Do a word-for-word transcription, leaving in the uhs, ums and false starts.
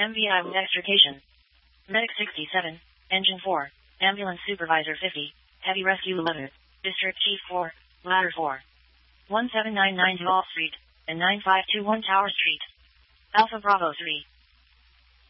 M V I with extrication. Medic sixty-seven, Engine four, Ambulance Supervisor fifty, Heavy Rescue eleven, District Chief four, Ladder four. one seven nine nine Duval Street, and nine five two one Tower Street. Alpha Bravo three.